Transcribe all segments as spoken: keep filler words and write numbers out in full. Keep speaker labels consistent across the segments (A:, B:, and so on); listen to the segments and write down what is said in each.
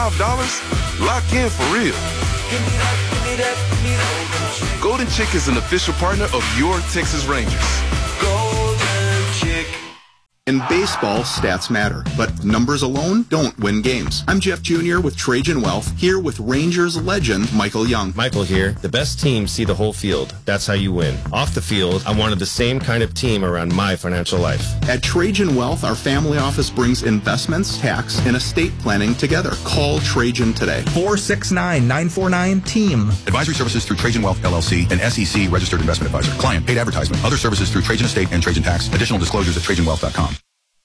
A: five dollars? Lock in for real. Golden Chick is an official partner of your Texas Rangers. Golden Chick.
B: In baseball, stats matter, but numbers alone don't win games. I'm Jeff Junior with Trajan Wealth, here with Rangers legend Michael Young.
C: Michael here. The best teams see the whole field. That's how you win. Off the field, I wanted the same kind of team around my financial life.
B: At Trajan Wealth, our family office brings investments, tax, and estate planning together. Call Trajan today.
D: four six nine, nine four nine, team.
E: Advisory services through Trajan Wealth, L L C, an S E C registered investment advisor. Client paid advertisement. Other services through Trajan Estate and Trajan Tax. Additional disclosures at trajan wealth dot com.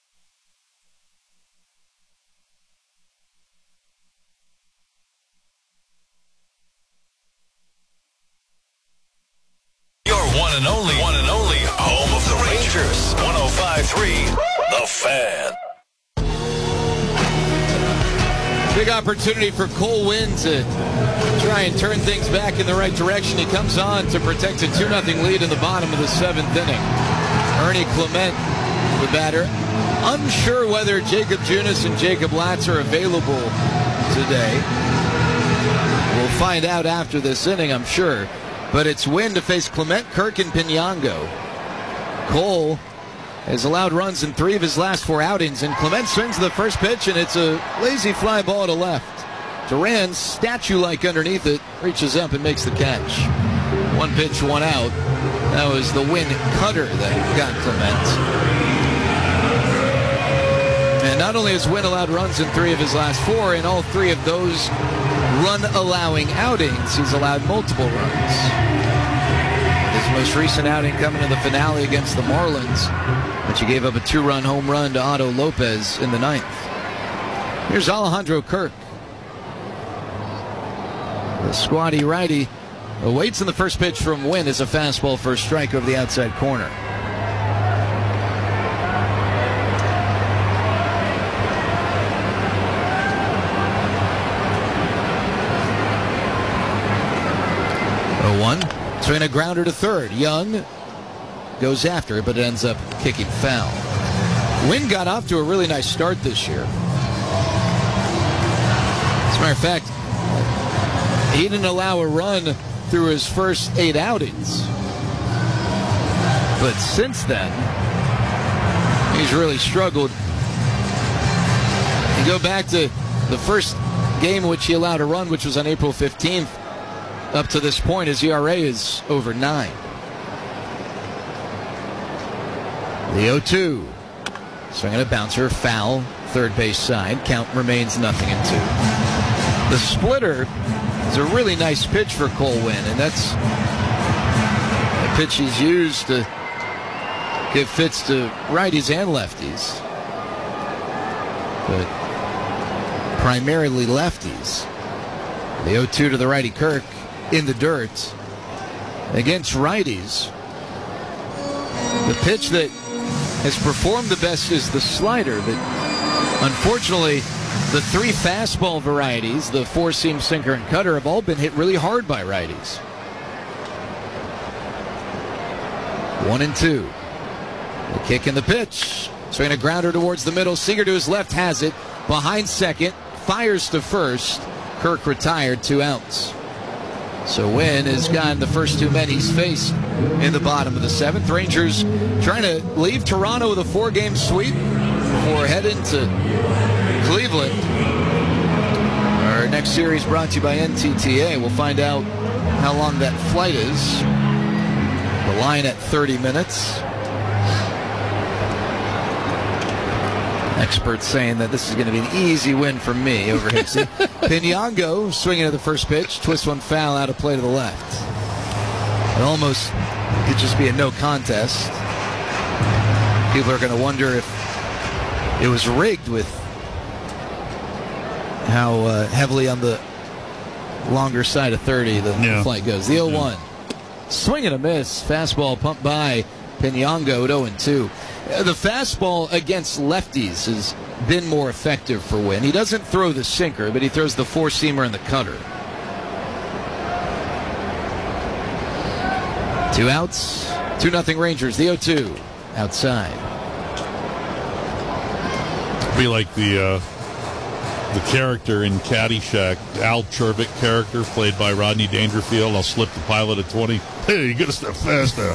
F: And only, one and only, home of the Rangers. one oh five point three, The Fan.
G: Big opportunity for Cole Winn to try and turn things back in the right direction. He comes on to protect a two nothing lead in the bottom of the seventh inning. Ernie Clement, the batter. Unsure whether Jacob Junis and Jacob Latz are available today. We'll find out after this inning, I'm sure. But it's Winn to face Clement, Kirk, and Pinango. Cole has allowed runs in three of his last four outings, and Clement swings the first pitch, and it's a lazy fly ball to left. Duran, statue-like underneath it, reaches up and makes the catch. One pitch, one out. That was the Winn cutter that got Clement. And not only has Winn allowed runs in three of his last four, in all three of those run-allowing outings, he's allowed multiple runs. His most recent outing coming in the finale against the Marlins, but he gave up a two-run home run to Otto Lopez in the ninth. Here's Alejandro Kirk. The squatty righty awaits in the first pitch from Winn as a fastball for a strike over the outside corner. oh one. Swing a grounder to third. Young goes after it, but it ends up kicking foul. Winn got off to a really nice start this year. As a matter of fact, he didn't allow a run through his first eight outings. But since then, he's really struggled. You go back to the first game in which he allowed a run, which was on April fifteenth. Up to this point, his E R A is over nine. The oh two. Swinging a bouncer, foul, third base side. Count remains nothing in two. The splitter is a really nice pitch for Cole Winn, and that's a pitch he's used to give fits to righties and lefties. But primarily lefties. The oh two to the righty Kirk. In the dirt against righties. The pitch that has performed the best is the slider, but unfortunately the three fastball varieties, the four-seam, sinker, and cutter, have all been hit really hard by righties. One and two. The kick and the pitch. Swinging a grounder towards the middle. Seager to his left has it. Behind second. Fires to first. Kirk retired, two outs. So Winn has gotten the first two men he's faced in the bottom of the seventh. Rangers trying to leave Toronto with a four-game sweep before heading to Cleveland. Our next series brought to you by N T T A. We'll find out how long that flight is. The line at thirty minutes. Experts saying that this is going to be an easy win for me over Hixie. Pinango swinging at the first pitch. Twist one foul out of play to the left. It almost could just be a no contest. People are going to wonder if it was rigged with how uh, heavily on the longer side of thirty the yeah. flight goes. The oh one. Yeah. Swing and a miss. Fastball pumped by Pinango at oh and two. The fastball against lefties has been more effective for Winn. He doesn't throw the sinker, but he throws the four-seamer and the cutter. Two outs, two nothing Rangers. The oh two outside.
H: Be like the uh, the character in Caddyshack, Al Chervik character, played by Rodney Dangerfield. I'll slip the pilot at twenty. Hey, you gotta step faster.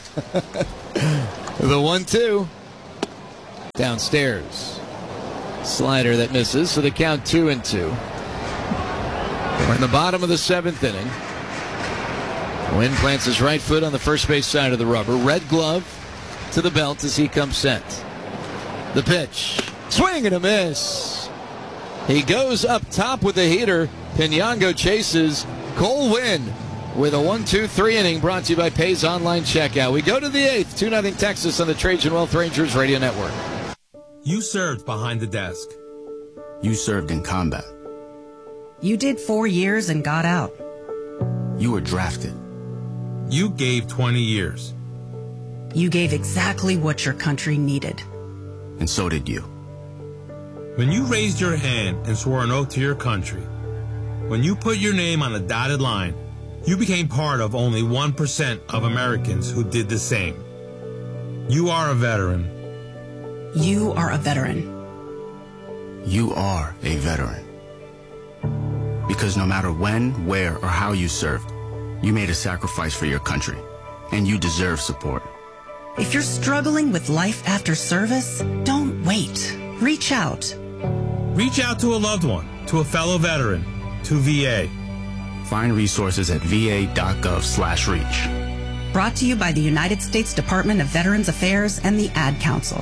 G: The one two. Downstairs. Slider that misses, so the count two and two. We're in the bottom of the seventh inning. Wynn plants his right foot on the first base side of the rubber. Red glove to the belt as he comes set. The pitch. Swing and a miss. He goes up top with the heater. Piñango chases. Cole Wynn with a one two three inning brought to you by Pays Online Checkout. We go to the eighth. two nothing Texas on the Trajan Wealth Rangers Radio Network.
I: You served behind the desk.
J: You served in combat.
K: You did four years and got out.
J: You were drafted.
I: You gave twenty years.
K: You gave exactly what your country needed.
J: And so did you.
I: When you raised your hand and swore an oath to your country, when you put your name on a dotted line, you became part of only one percent of Americans who did the same. You are a veteran.
K: You are a veteran.
J: You are a veteran. Because no matter when, where, or how you served, you made a sacrifice for your country, and you deserve support.
K: If you're struggling with life after service, don't wait. Reach out.
I: Reach out to a loved one, to a fellow veteran, to V A.
J: Find resources at va.gov slash reach.
K: Brought to you by the United States Department of Veterans Affairs and the Ad Council.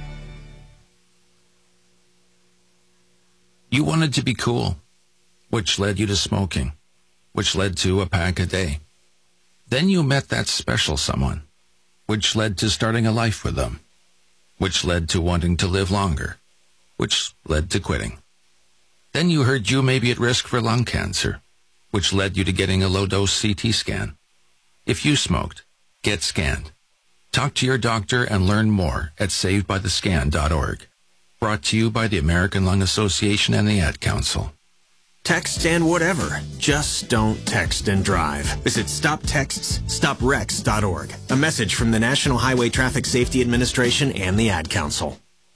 L: You wanted to be cool, which led you to smoking, which led to a pack a day. Then you met that special someone, which led to starting a life with them, which led to wanting to live longer, which led to quitting. Then you heard you may be at risk for lung cancer, which led you to getting a low-dose C T scan. If you smoked, get scanned. Talk to your doctor and learn more at saved by the scan dot org. Brought to you by the American Lung Association and the Ad Council.
M: Text and whatever. Just don't text and drive. Visit stop texts stop wrecks dot org. A message from the National Highway Traffic Safety Administration and the Ad Council.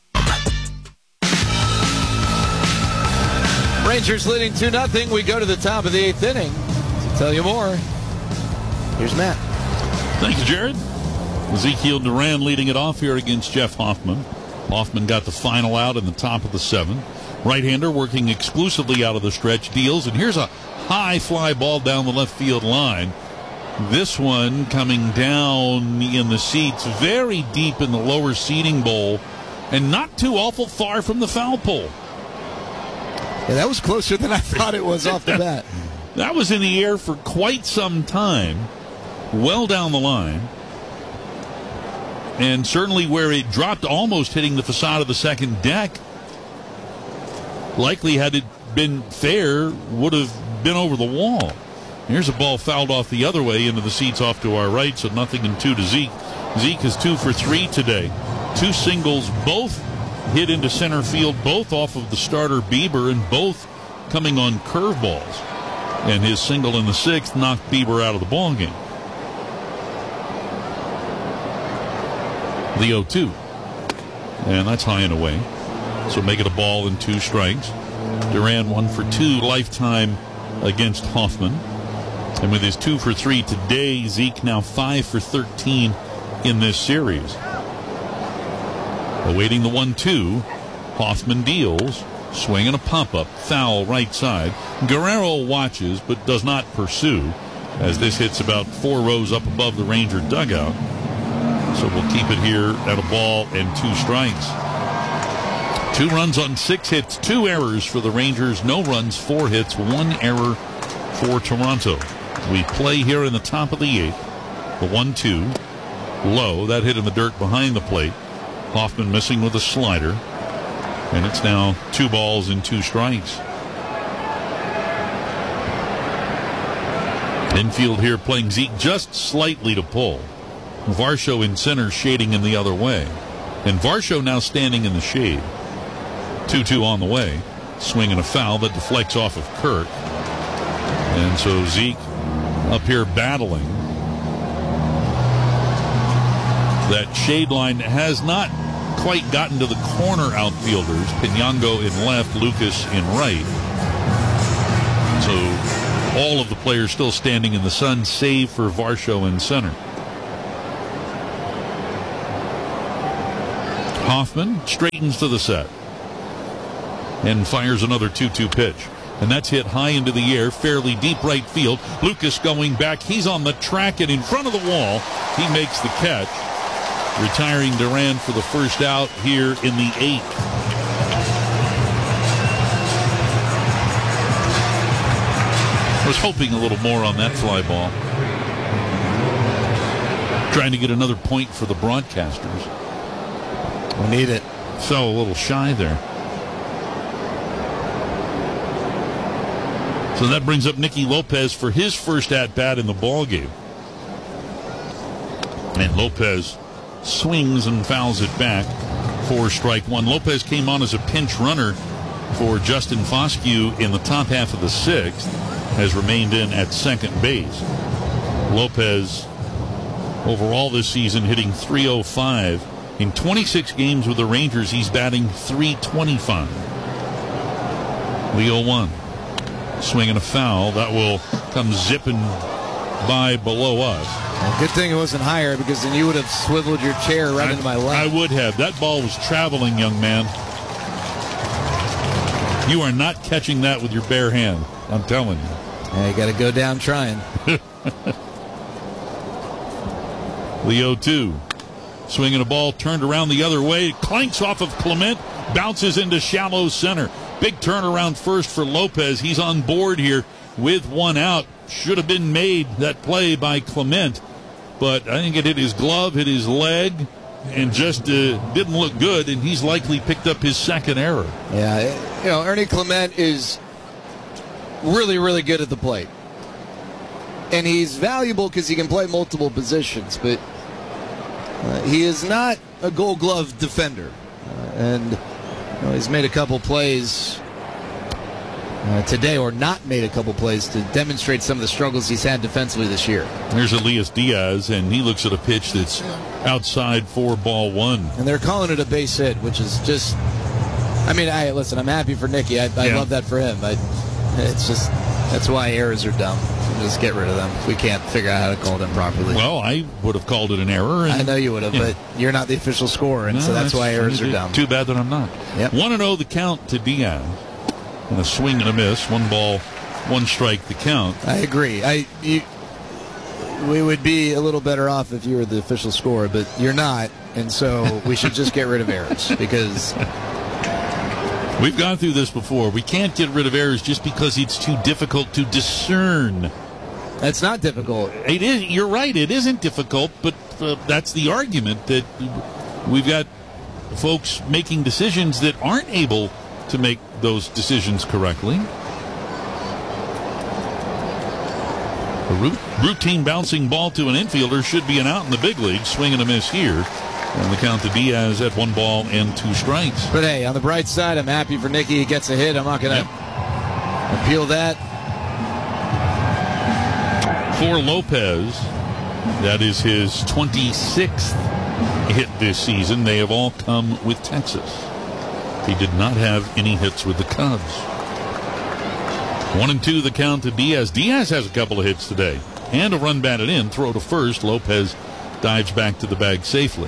G: Rangers leading two nothing. We go to the top of the eighth inning. To tell you more, here's Matt.
H: Thank you, Jared. Ezekiel Duran leading it off here against Jeff Hoffman. Hoffman got the final out in the top of the seventh. Right-hander working exclusively out of the stretch deals. And here's a high fly ball down the left field line. This one coming down in the seats, very deep in the lower seating bowl, and not too awful far from the foul pole.
G: Yeah, that was closer than I thought it was off the bat.
H: That was in the air for quite some time, well down the line. And certainly where it dropped, almost hitting the facade of the second deck, likely had it been fair, would have been over the wall. Here's a ball fouled off the other way into the seats off to our right, so nothing and two to Zeke. Zeke is two for three today. Two singles, both hit into center field, both off of the starter Bieber, and both coming on curveballs. And his single in the sixth knocked Bieber out of the ballgame. The oh two. And that's high and away. So make it a ball and two strikes. Duran one for two lifetime against Hoffman. And with his two for three today, Zeke now five for thirteen in this series. Awaiting the one two. Hoffman deals. Swing and a pop-up. Foul right side. Guerrero watches but does not pursue as this hits about four rows up above the Ranger dugout. So we'll keep it here at a ball and two strikes. Two runs on six hits, two errors for the Rangers, no runs, four hits, one error for Toronto. We play here in the top of the eighth. The one two, low, that hit in the dirt behind the plate. Hoffman missing with a slider. And it's now two balls and two strikes. Infield here playing Zeke just slightly to pull. Varsho in center, shading in the other way. And Varsho now standing in the shade. two two on the way. Swing and a foul that deflects off of Kirk. And so Zeke up here battling. That shade line has not quite gotten to the corner outfielders, Pinyango in left, Lucas in right. So all of the players still standing in the sun, save for Varsho in center. Hoffman straightens to the set and fires another two two pitch. And that's hit high into the air, fairly deep right field. Lucas going back. He's on the track and in front of the wall. He makes the catch, retiring Duran for the first out here in the eighth. I was hoping a little more on that fly ball. Trying to get another point for the broadcasters.
G: We need it.
H: So a little shy there. So that brings up Nicky Lopez for his first at-bat in the ballgame. And Lopez swings and fouls it back for strike one. Lopez came on as a pinch runner for Justin Foscue in the top half of the sixth, has remained in at second base. Lopez, overall this season, hitting three oh five. In twenty-six games with the Rangers, he's batting three twenty-five. Leo one. Swinging a foul. That will come zipping by below us.
G: Well, good thing it wasn't higher, because then you would have swiveled your chair right
H: I,
G: into my lap.
H: I would have. That ball was traveling, young man. You are not catching that with your bare hand. I'm telling you.
G: Yeah, you got to go down trying.
H: Leo two. Swinging a ball turned around the other way. Clanks off of Clement. Bounces into shallow center. Big turnaround first for Lopez. He's on board here with one out. Should have been made, that play by Clement. But I think it hit his glove, hit his leg, and just uh, didn't look good. And he's likely picked up his second error.
G: Yeah, you know, Ernie Clement is really, really good at the plate. And he's valuable because he can play multiple positions. But uh, he is not a Gold Glove defender. Uh, and... Well, he's made a couple plays uh, today, or not made a couple plays, to demonstrate some of the struggles he's had defensively this year.
H: There's Elias Diaz, and he looks at a pitch that's outside for ball one.
G: And they're calling it a base hit, which is just, I mean, I listen, I'm happy for Nicky. I, I yeah. love that for him. I, it's just, that's why errors are dumb. Just get rid of them. We can't figure out how to call them properly.
H: Well, I would have called it an error. And,
G: I know you would have, yeah. but you're not the official scorer, and no, so that's, that's why errors are dumb.
H: Too bad that I'm not.
G: Yep.
H: one and oh the count to Diaz. And a swing and a miss. One ball, one strike the count.
G: I agree. I you, we would be a little better off if you were the official scorer, but you're not, and so we should just get rid of errors, because...
H: We've gone through this before. We can't get rid of errors just because it's too difficult to discern.
G: That's not difficult.
H: It is. You're right. It isn't difficult, but uh, that's the argument, that we've got folks making decisions that aren't able to make those decisions correctly. A routine bouncing ball to an infielder should be an out in the big league. Swing and a miss here. And the count to Diaz at one ball and two strikes.
G: But hey, on the bright side, I'm happy for Nicky. He gets a hit. I'm not going to yep. appeal that.
H: For Lopez, that is his twenty-sixth hit this season. They have all come with Texas. He did not have any hits with the Cubs. One and two the count to Diaz. Diaz has a couple of hits today. And a run batted in. Throw to first. Lopez dives back to the bag safely.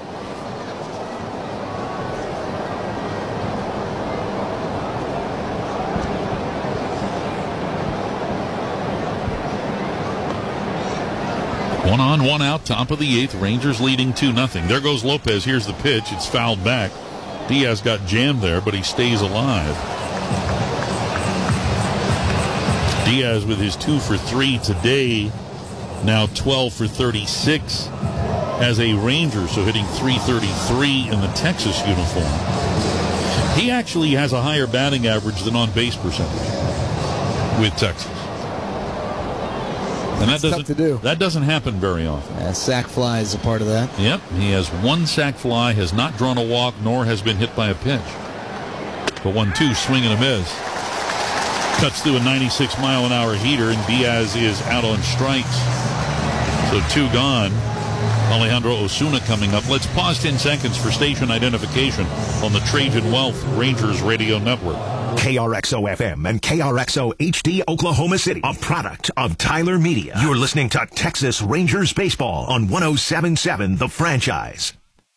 H: One on, one out, top of the eighth. Rangers leading two nothing. There goes Lopez. Here's the pitch. It's fouled back. Diaz got jammed there, but he stays alive. Diaz with his two for three today. Now twelve for thirty-six as a Ranger, so hitting three thirty-three in the Texas uniform. He actually has a higher batting average than on-base percentage with Texas. And that doesn't,
G: tough to do.
H: That doesn't happen very often.
G: Yeah, sac fly is a part of that.
H: Yep, he has one sac fly, has not drawn a walk, nor has been hit by a pitch. The one two, swing and a miss. Cuts through a ninety-six mile an hour heater, and Diaz is out on strikes. So two gone. Alejandro Osuna coming up. Let's pause ten seconds for station identification on the Trajan Wealth Rangers Radio Network.
N: K R X O F M and K R X O H D Oklahoma City, a product of Tyler Media. You're listening to Texas Rangers Baseball on one oh seven point seven The Franchise.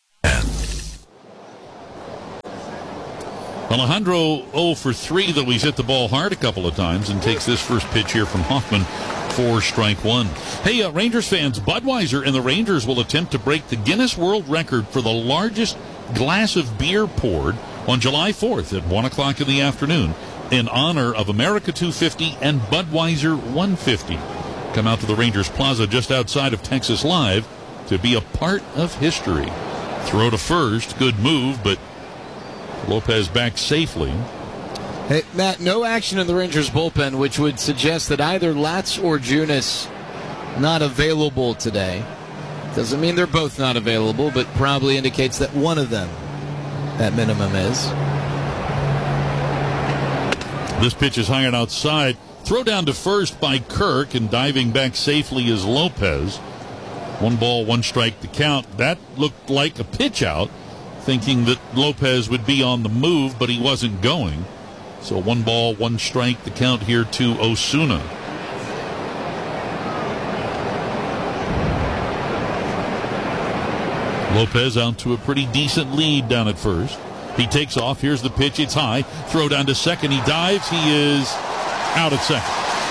H: Alejandro oh for three, though he's hit the ball hard a couple of times, and takes this first pitch here from Hoffman for strike one. Hey, uh, Rangers fans, Budweiser and the Rangers will attempt to break the Guinness World Record for the largest glass of beer poured on July fourth at one o'clock in the afternoon in honor of America two fifty and Budweiser one fifty. Come out to the Rangers Plaza just outside of Texas Live to be a part of history. Throw to first, good move, but Lopez back safely.
G: Hey, Matt, no action in the Rangers bullpen, which would suggest that either Latz or Junis not available today. Doesn't mean they're both not available, but probably indicates that one of them, at minimum, is.
H: This pitch is high and outside. Throw down to first by Kirk, and diving back safely is Lopez. One ball, one strike to count. That looked like a pitch out, thinking that Lopez would be on the move, but he wasn't going. So one ball, one strike to count here to Osuna. Lopez out to a pretty decent lead down at first. He takes off. Here's the pitch. It's high. Throw down to second. He dives. He is out at second.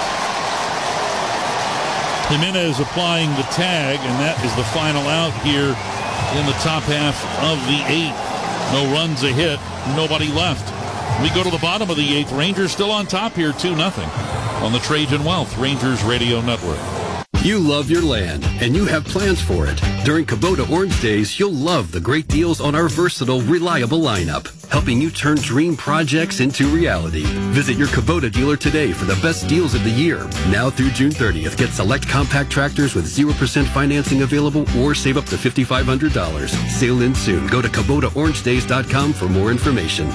H: Jimenez applying the tag, and that is the final out here in the top half of the eighth. No runs, a hit, nobody left. We go to the bottom of the eighth. Rangers still on top here, two nothing on the Trajan Wealth Rangers Radio Network.
O: You love your land, and you have plans for it. During Kubota Orange Days, you'll love the great deals on our versatile, reliable lineup, helping you turn dream projects into reality. Visit your Kubota dealer today for the best deals of the year. Now through June thirtieth, get select compact tractors with zero percent financing available or save up to five thousand five hundred dollars. Sale ends soon. Go to Kubota Orange Days dot com for more information.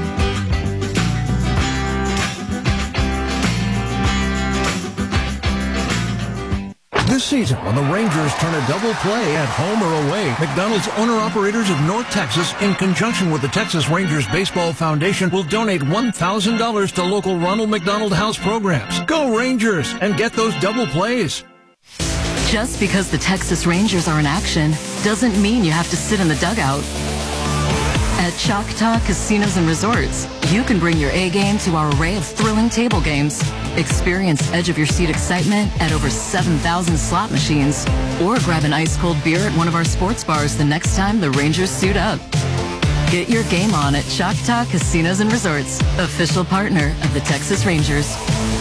P: This season, when the Rangers turn a double play at home or away, McDonald's owner-operators of North Texas, in conjunction with the Texas Rangers Baseball Foundation, will donate one thousand dollars to local Ronald McDonald House programs. Go Rangers and get those double plays.
Q: Just because the Texas Rangers are in action doesn't mean you have to sit in the dugout. At Choctaw Casinos and Resorts, you can bring your A game to our array of thrilling table games. Experience edge-of-your-seat excitement at over seven thousand slot machines. Or grab an ice-cold beer at one of our sports bars the next time the Rangers suit up. Get your game on at Choctaw Casinos and Resorts, official partner of the Texas Rangers.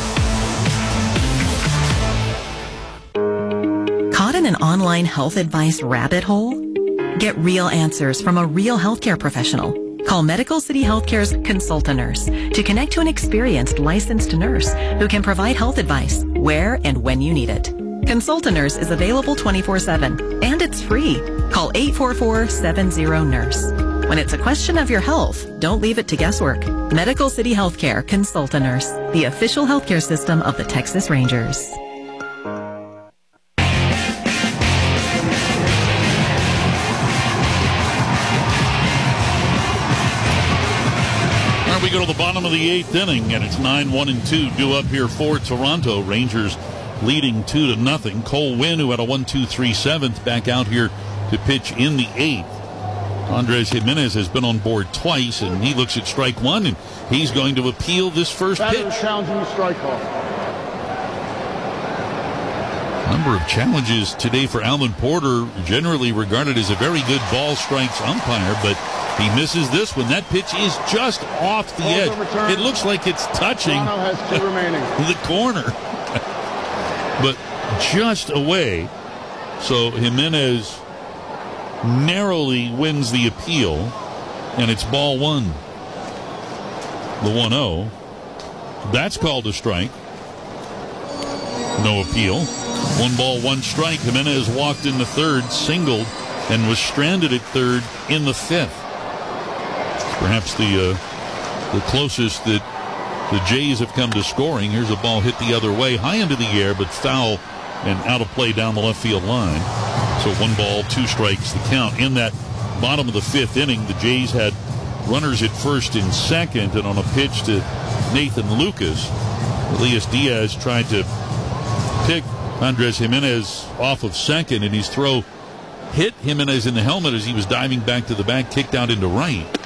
K: Caught in an online health advice rabbit hole? Get real answers from a real healthcare professional. Call Medical City Healthcare's Consulta Nurse to connect to an experienced licensed nurse who can provide health advice where and when you need it. Consulta Nurse is available twenty-four seven and it's free. Call eight four four, seven zero, nurse. When it's a question of your health, don't leave it to guesswork. Medical City Healthcare Consulta Nurse, the official healthcare system of the Texas Rangers.
H: We go to the bottom of the eighth inning, and it's nine one and two due up here for Toronto. Rangers leading two to nothing. Cole Winn, who had a one two three seventh, back out here to pitch in the eighth. Andres Jimenez has been on board twice, and he looks at strike one, and he's going to appeal this first pitch.
R: Challenging strike call.
H: Number of challenges today for Alvin Porter, generally regarded as a very good ball strikes umpire, but he misses this one. That pitch is just off the edge. It looks like it's touching the corner, but just away. So Jimenez narrowly wins the appeal, and it's ball one. The one oh. That's called a strike. No appeal. One ball, one strike. Jimenez walked in the third, singled, and was stranded at third in the fifth. Perhaps the uh, the closest that the Jays have come to scoring. Here's a ball hit the other way, high into the air, but foul and out of play down the left field line. So one ball, two strikes, the count. In that bottom of the fifth inning, the Jays had runners at first and second, and on a pitch to Nathan Lucas, Elias Diaz tried to pick Andres Jimenez off of second, and his throw hit Jimenez in the helmet as he was diving back to the back, kicked out into right.